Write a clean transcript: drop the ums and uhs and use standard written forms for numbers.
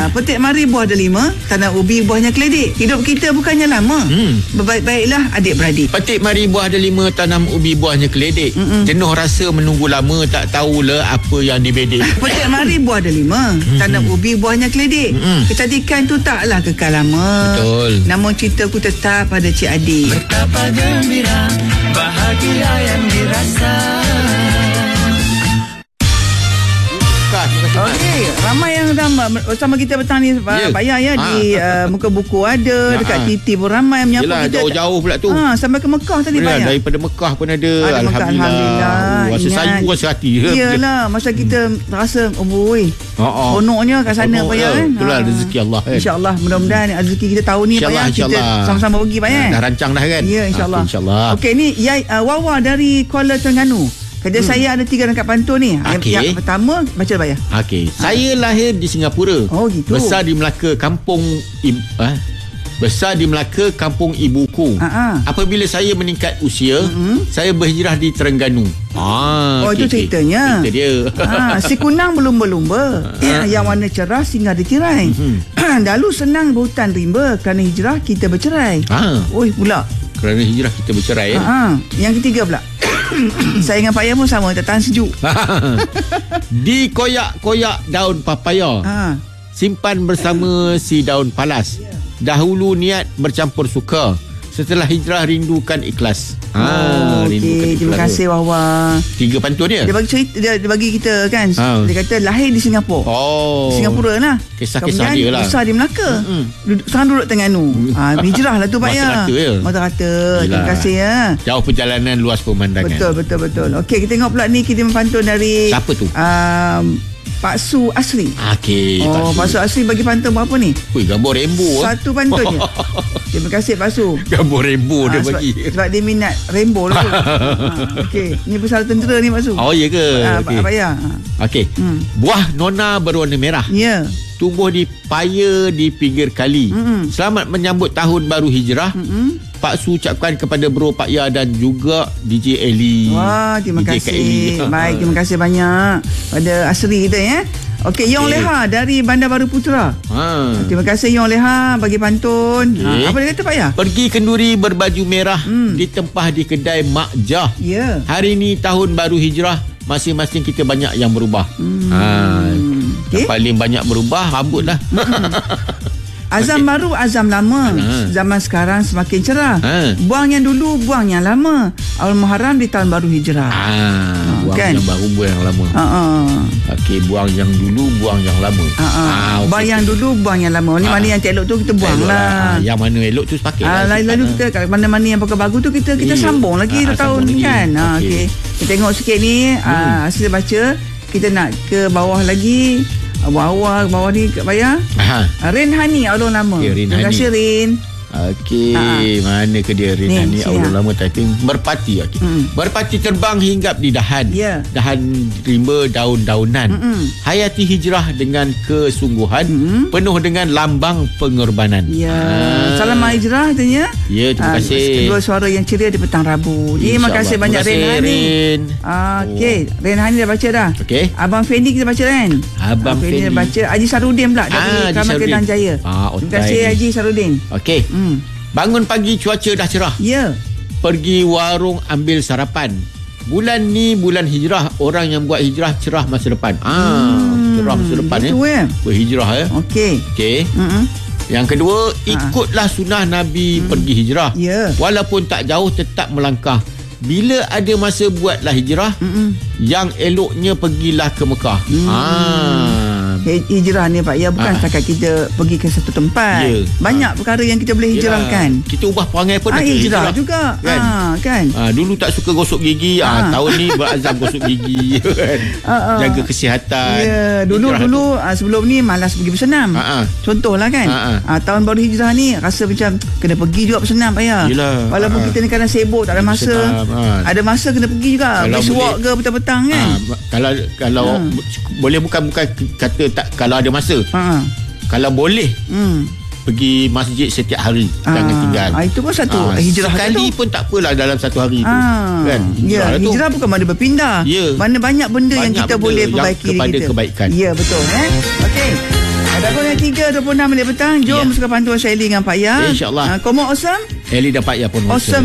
Petik mari buah delima, tanam ubi buahnya keledek. Hidup kita bukannya lama. Berbaik-baiklah adik-beradik. Petik mari buah delima, tanam ubi buahnya keledek. Jenuh rasa menunggu lama, tak tahulah apa yang dibedek. Petik mari buah delima, tanam ubi buahnya keledek. Kecantikan tu taklah kekal lama. Betul. Namun cintaku tetap pada cik adik. Betapa gembira, bahagia yang dirasa. Okey, ramai yang bersama kita petang ni, Pak Yah di muka buku ada, dekat TT pun ramai yang menyapa kita. Jauh-jauh pula tu. Sampai ke Mekah tadi, Pak Yah. Daripada Mekah pun ada. Alhamdulillah. Rasa sayu, rasa hati. Iyalah, masa kita rasa seronoknya kat sana, Pak Yah kan. Itulah rezeki Allah kan. InsyaAllah, mudah-mudahan rezeki kita tahun ni, Pak Yah, kita sama-sama pergi, Pak Yah. Dah rancang dah kan. Ya, insyaAllah. Okey, ni Wawa dari Kuala Terengganu. Kerja saya ada 3 rangkap pantun ni. Yang pertama, baca Pak Yah. Okey. Saya lahir di Singapura. Oh, gitu. Besar di Melaka, kampung kampung ibuku. Apabila saya meningkat usia, saya berhijrah di Terengganu. Itu ceritanya. Cerita dia. Si kunang berlumba-lumba, yang warna cerah singgah ditirai. Lalu senang berhutan rimba, kerana hijrah kita bercerai. Pula. Kerana hijrah kita bercerai. Yang ketiga pula. Saya dengan Pak Yah pun sama, tak tahan sejuk. Di koyak-koyak daun papaya, simpan bersama si daun palas. Dahulu niat bercampur suka, setelah hijrah rindukan ikhlas. Okey, terima kasih Wawa. 3 pantun dia. Dia bagi cerita, dia bagi kita kan. Dia kata lahir di Singapura. Singapura lah. Kisah-kisah dia lah. Besar di Melaka. Sekarang duduk Terengganu. Hijrah lah tu Pak Yah. Mata-rata. Terima kasih ya. Jauh perjalanan, luas pemandangan. Betul. Okey, kita tengok pula ni kirim pantun dari siapa tu? Pak Su Asri. Okey, Pak Su Asri bagi pantun berapa ni? Gambar rainbow. Satu pantun je. Terima kasih Pak Su. Gambar rainbow dia bagi. Sebab dia minat rainbow lah tu. Okey, ni pasal tentera ni Pak Su. Oh, ya ke? Pak Yah. Okey. Buah nona berwarna merah. Ya. Tumbuh di paya di pinggir kali. Selamat menyambut tahun baru hijrah. Pak Su ucapkan kepada bro Pak Yah dan juga DJ Eli. Terima kasih. Baik, terima kasih banyak pada Asri kita ya. Okey, Yong Leha dari Bandar Baru Putra. Terima kasih Yong Leha bagi pantun. Apa dia kata Pak Yah? Pergi kenduri berbaju merah, ditempah di kedai Mak Jah. Hari ni tahun baru hijrah, masing-masing kita banyak yang berubah. Yang paling banyak berubah rambut lah. Azam baru, azam lama. Zaman sekarang semakin cerah. Buang yang dulu, buang yang lama. Awal Muharram di tahun baru hijrah. Buang yang baru, buang yang lama. Okey, buang yang dulu, buang yang lama. Buang yang dulu, buang yang lama. Mana yang tak elok tu kita buang lah. Yang mana elok tu pakai. Lalu kita mana-mana yang pakai bagus tu kita sambung lagi tahun ni kan. Okey. Kita tengok sikit ni hasil baca. Kita nak ke bawah lagi. Bawah ni Pak Yah. Rin Hani Allah lama. Terima kasih Rin. Okey, mana ke dia Rin Hani Allah lama typing. Merpati. Merpati terbang hinggap di dahan. Dahan rimba daun-daunan. Hayati hijrah dengan kesungguhan, penuh dengan lambang pengorbanan. Salam hijrah katanya. Terima kasih. Kedua suara yang ceria di petang Rabu. Terima kasih banyak Rin Hani. Okey, Rin Hani dah baca dah. Okey. Abang Fendi kita baca kan? Abang Fendi dah baca. Haji Sarudin pula dari Kramat Kedah Jaya. Terima kasih Haji Sarudin. Okey. Bangun pagi cuaca dah cerah. Pergi warung ambil sarapan. Bulan ni bulan hijrah. Orang yang buat hijrah cerah masa depan. Cerah masa depan berhijrah ya. Okey. Yang kedua, ikutlah sunnah Nabi pergi hijrah. Walaupun tak jauh tetap melangkah. Bila ada masa buatlah hijrah. Yang eloknya pergilah ke Mekah. Hijrah ni Pak Yah bukan setakat kita pergi ke satu tempat. Banyak perkara yang kita boleh hijrahkan. Kita ubah perangai pun hijrah juga kan. Dulu tak suka gosok gigi, tahun ni berazam gosok gigi kan. Jaga kesihatan. Dulu sebelum ni malas pergi bersenam. Contohlah kan. Tahun baru hijrah ni rasa macam kena pergi juga bersenam Pak Yah. Walaupun kita ni kadang sibuk tak ada masa. Ada masa kena pergi juga. Brisk walk ke petang-petang kan. Kalau boleh bukan kata tak, kalau ada masa. Kalau boleh pergi masjid setiap hari. Jangan tinggal. Itu pun satu hijrah. Sekali pun tak apalah dalam satu hari tu. Kan? Hijrah bukan mana berpindah. Mana banyak benda yang kita boleh perbaiki kepada kita. Kebaikan. Betul. Okey. Ada 03.26 petang. Jom suka pantauan Sally dengan Pak Ya. InsyaAllah. Komo awesome. Ellie dan Pak Ya pun awesome.